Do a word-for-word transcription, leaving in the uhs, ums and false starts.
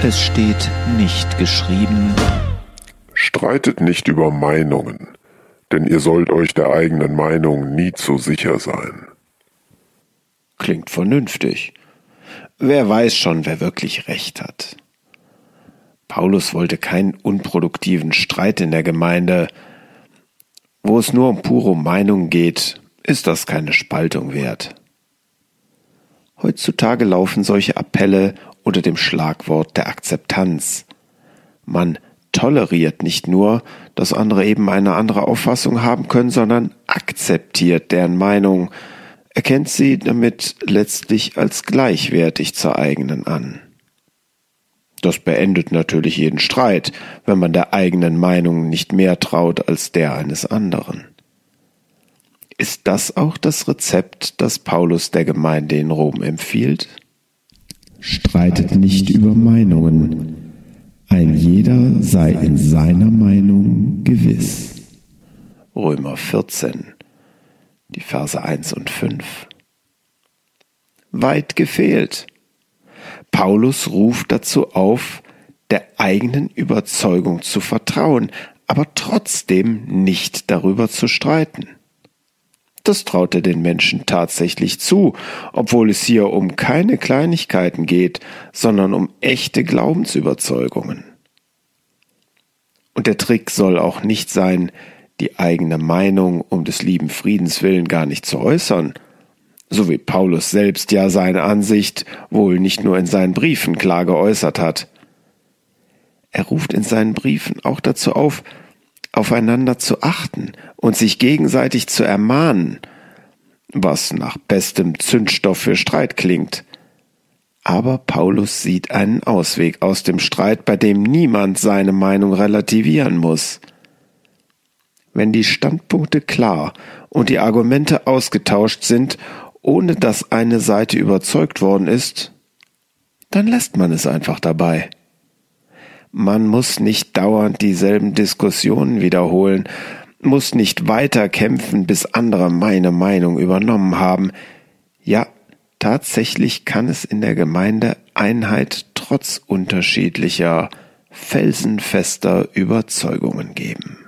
Es steht nicht geschrieben: Streitet nicht über Meinungen, denn ihr sollt euch der eigenen Meinung nie zu sicher sein. Klingt vernünftig. Wer weiß schon, wer wirklich recht hat. Paulus wollte keinen unproduktiven Streit in der Gemeinde. Wo es nur um pure Meinung geht, ist das keine Spaltung wert. Heutzutage laufen solche Appelle unter dem Schlagwort der Akzeptanz. Man toleriert nicht nur, dass andere eben eine andere Auffassung haben können, sondern akzeptiert deren Meinung, erkennt sie damit letztlich als gleichwertig zur eigenen an. Das beendet natürlich jeden Streit, wenn man der eigenen Meinung nicht mehr traut als der eines anderen. Ist das auch das Rezept, das Paulus der Gemeinde in Rom empfiehlt? Streitet nicht über Meinungen. Ein jeder sei in seiner Meinung gewiss. Römer vierzehn, die Verse eins und fünf. Weit gefehlt. Paulus ruft dazu auf, der eigenen Überzeugung zu vertrauen, aber trotzdem nicht darüber zu streiten. Das traut er den Menschen tatsächlich zu, obwohl es hier um keine Kleinigkeiten geht, sondern um echte Glaubensüberzeugungen. Und der Trick soll auch nicht sein, die eigene Meinung um des lieben Friedens willen gar nicht zu äußern, so wie Paulus selbst ja seine Ansicht wohl nicht nur in seinen Briefen klar geäußert hat. Er ruft in seinen Briefen auch dazu auf, aufeinander zu achten und sich gegenseitig zu ermahnen, was nach bestem Zündstoff für Streit klingt. Aber Paulus sieht einen Ausweg aus dem Streit, bei dem niemand seine Meinung relativieren muss. Wenn die Standpunkte klar und die Argumente ausgetauscht sind, ohne dass eine Seite überzeugt worden ist, dann lässt man es einfach dabei. Man muss nicht dauernd dieselben Diskussionen wiederholen, muss nicht weiter kämpfen, bis andere meine Meinung übernommen haben. Ja, tatsächlich kann es in der Gemeinde Einheit trotz unterschiedlicher, felsenfester Überzeugungen geben.